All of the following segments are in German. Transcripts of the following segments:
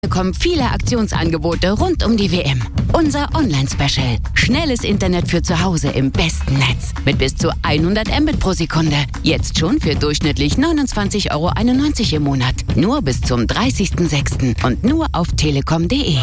Kommen viele Aktionsangebote rund um die WM. Unser Online-Special. Schnelles Internet für zu Hause im besten Netz. Mit bis zu 100 Mbit pro Sekunde. Jetzt schon für durchschnittlich 29,91 € im Monat. Nur bis zum 30.06. und nur auf telekom.de.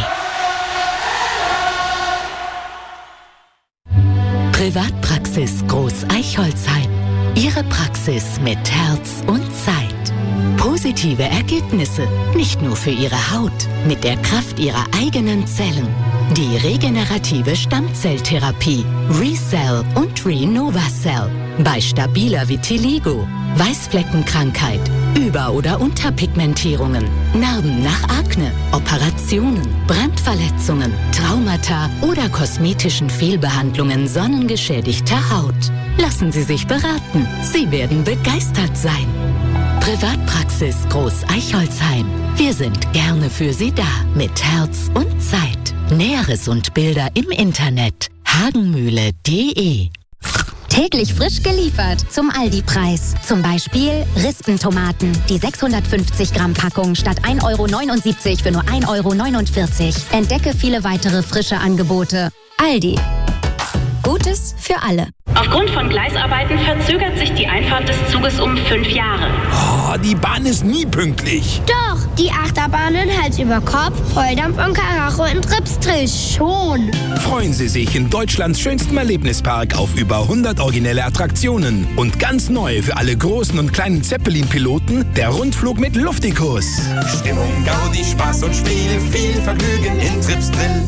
Privatpraxis Groß-Eichholzheim. Ihre Praxis mit Herz und Zeit. Positive Ergebnisse, nicht nur für Ihre Haut, mit der Kraft Ihrer eigenen Zellen. Die regenerative Stammzelltherapie, ReCell und RenovaCell. Bei stabiler Vitiligo, Weißfleckenkrankheit, Über- oder Unterpigmentierungen, Narben nach Akne, Operationen, Brandverletzungen, Traumata oder kosmetischen Fehlbehandlungen sonnengeschädigter Haut. Lassen Sie sich beraten. Sie werden begeistert sein. Privatpraxis Groß-Eichholzheim. Wir sind gerne für Sie da. Mit Herz und Zeit. Näheres und Bilder im Internet. hagenmühle.de. Täglich frisch geliefert zum Aldi-Preis. Zum Beispiel Rispentomaten. Die 650 Gramm Packung statt 1,79 € für nur 1,49 €. Entdecke viele weitere frische Angebote. Aldi. Gutes für alle. Aufgrund von Gleisarbeiten verzögert sich die Einfahrt des Zuges um 5 Jahre. Oh, die Bahn ist nie pünktlich. Doch, die Achterbahnen Hals über Kopf, Volldampf und Karacho in Tripsdrill schon. Freuen Sie sich in Deutschlands schönstem Erlebnispark auf über 100 originelle Attraktionen. Und ganz neu für alle großen und kleinen Zeppelin-Piloten, der Rundflug mit Luftikus. Stimmung, Gaudi, Spaß und Spiel, viel Vergnügen in Tripsdrill.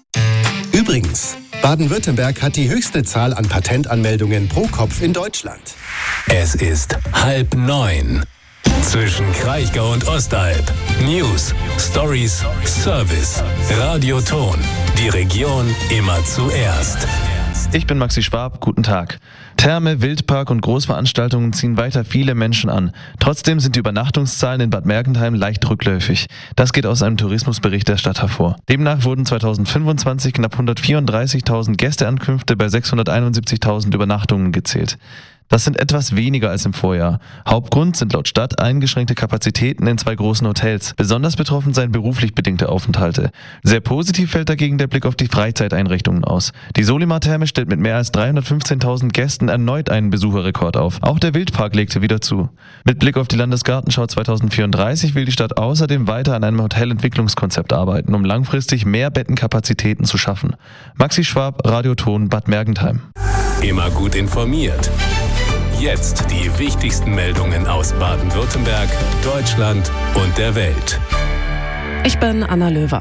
Übrigens, Baden-Württemberg hat die höchste Zahl an Patentanmeldungen pro Kopf in Deutschland. Es ist 8:30. Zwischen Kraichgau und Ostalb. News, Stories, Service. Radioton. Die Region immer zuerst. Ich bin Maxi Schwab, guten Tag. Therme, Wildpark und Großveranstaltungen ziehen weiter viele Menschen an. Trotzdem sind die Übernachtungszahlen in Bad Mergentheim leicht rückläufig. Das geht aus einem Tourismusbericht der Stadt hervor. Demnach wurden 2025 knapp 134.000 Gästeankünfte bei 671.000 Übernachtungen gezählt. Das sind etwas weniger als im Vorjahr. Hauptgrund sind laut Stadt eingeschränkte Kapazitäten in 2 großen Hotels. Besonders betroffen seien beruflich bedingte Aufenthalte. Sehr positiv fällt dagegen der Blick auf die Freizeiteinrichtungen aus. Die Solimar-Therme stellt mit mehr als 315.000 Gästen erneut einen Besucherrekord auf. Auch der Wildpark legte wieder zu. Mit Blick auf die Landesgartenschau 2034 will die Stadt außerdem weiter an einem Hotelentwicklungskonzept arbeiten, um langfristig mehr Bettenkapazitäten zu schaffen. Maxi Schwab, Radioton, Bad Mergentheim. Immer gut informiert. Jetzt die wichtigsten Meldungen aus Baden-Württemberg, Deutschland und der Welt. Ich bin Anna Löwer.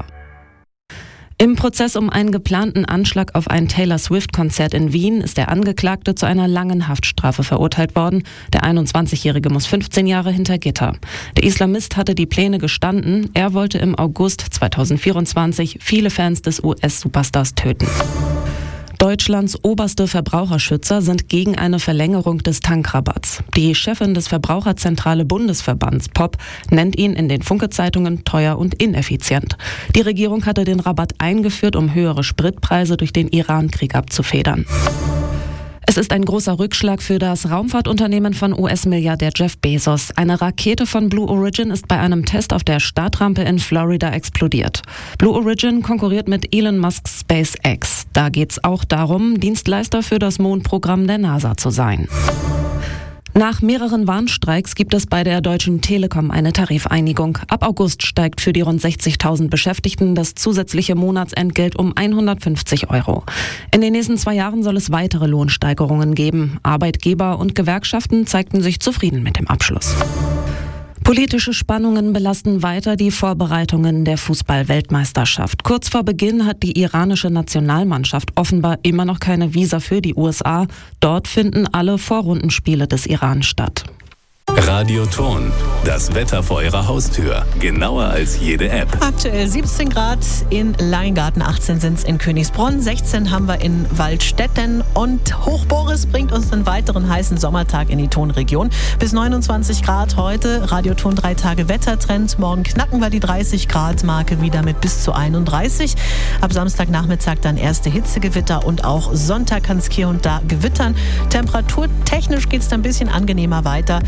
Im Prozess um einen geplanten Anschlag auf ein Taylor Swift-Konzert in Wien ist der Angeklagte zu einer langen Haftstrafe verurteilt worden. Der 21-Jährige muss 15 Jahre hinter Gitter. Der Islamist hatte die Pläne gestanden. Er wollte im August 2024 viele Fans des US-Superstars töten. Deutschlands oberste Verbraucherschützer sind gegen eine Verlängerung des Tankrabatts. Die Chefin des Verbraucherzentrale Bundesverbands POP nennt ihn in den Funke-Zeitungen teuer und ineffizient. Die Regierung hatte den Rabatt eingeführt, um höhere Spritpreise durch den Iran-Krieg abzufedern. Es ist ein großer Rückschlag für das Raumfahrtunternehmen von US-Milliardär Jeff Bezos. Eine Rakete von Blue Origin ist bei einem Test auf der Startrampe in Florida explodiert. Blue Origin konkurriert mit Elon Musks SpaceX. Da geht's auch darum, Dienstleister für das Mondprogramm der NASA zu sein. Nach mehreren Warnstreiks gibt es bei der Deutschen Telekom eine Tarifeinigung. Ab August steigt für die rund 60.000 Beschäftigten das zusätzliche Monatsentgelt um 150 €. In den nächsten 2 Jahren soll es weitere Lohnsteigerungen geben. Arbeitgeber und Gewerkschaften zeigten sich zufrieden mit dem Abschluss. Politische Spannungen belasten weiter die Vorbereitungen der Fußball-Weltmeisterschaft. Kurz vor Beginn hat die iranische Nationalmannschaft offenbar immer noch keine Visa für die USA. Dort finden alle Vorrundenspiele des Iran statt. Radioton, das Wetter vor Ihrer Haustür. Genauer als jede App. Aktuell 17 Grad in Leingarten, 18 sind es in Königsbronn, 16 haben wir in Waldstätten und Hochboris bringt uns einen weiteren heißen Sommertag in die Tonregion. Bis 29 Grad heute, Radioton 3 Tage Wettertrend. Morgen knacken wir die 30 Grad Marke wieder mit bis zu 31. Ab Samstagnachmittag dann erste Hitzegewitter und auch Sonntag kann es hier und da gewittern. Temperaturtechnisch geht es dann ein bisschen angenehmer weiter. Sonntag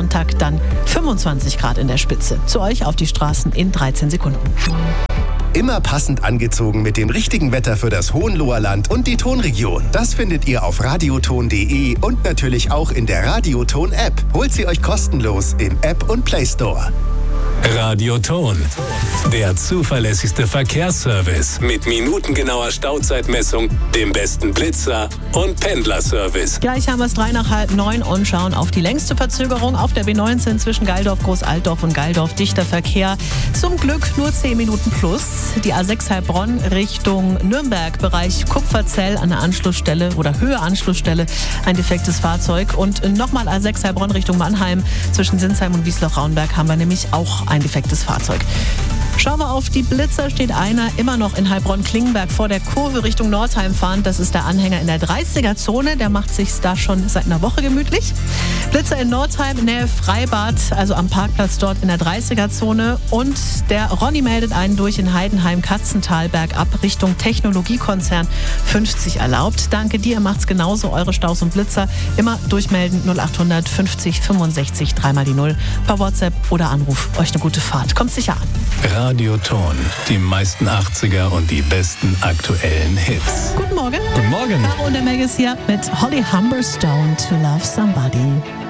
Sonntag dann 25 Grad in der Spitze. Zu euch auf die Straßen in 13 Sekunden. Immer passend angezogen mit dem richtigen Wetter für das Hohenloherland und die Tonregion. Das findet ihr auf radioton.de und natürlich auch in der Radioton-App. Holt sie euch kostenlos im App und Play Store. Radioton, der zuverlässigste Verkehrsservice mit minutengenauer Stauzeitmessung, dem besten Blitzer und Pendlerservice. Gleich haben wir es 8:03 und schauen auf die längste Verzögerung auf der B19 zwischen Geildorf, Großaltdorf und Geildorf. Dichter Verkehr, zum Glück nur 10 Minuten plus. Die A6 Heilbronn Richtung Nürnberg, Bereich Kupferzell an der Anschlussstelle oder Höhe Anschlussstelle, ein defektes Fahrzeug. Und nochmal A6 Heilbronn Richtung Mannheim, zwischen Sinsheim und Wiesloch-Raunberg haben wir nämlich auch ein defektes Fahrzeug. Schauen wir auf die Blitzer, steht einer immer noch in Heilbronn-Klingenberg vor der Kurve Richtung Nordheim fahrend. Das ist der Anhänger in der 30er-Zone, der macht sich da schon seit einer Woche gemütlich. Blitzer in Nordheim, Nähe Freibad, also am Parkplatz dort in der 30er-Zone. Und der Ronny meldet einen durch in Heidenheim-Katzental bergab Richtung Technologiekonzern 50 erlaubt. Danke dir, macht's genauso, eure Staus und Blitzer. Immer durchmelden 0800 50 65 3 die 0 per WhatsApp oder Anruf. Euch eine gute Fahrt. Kommt sicher an. Radioton, die meisten 80er und die besten aktuellen Hits. Guten Morgen. Guten Morgen. Caro und der Meg ist hier mit Holly Humberstone, To Love Somebody.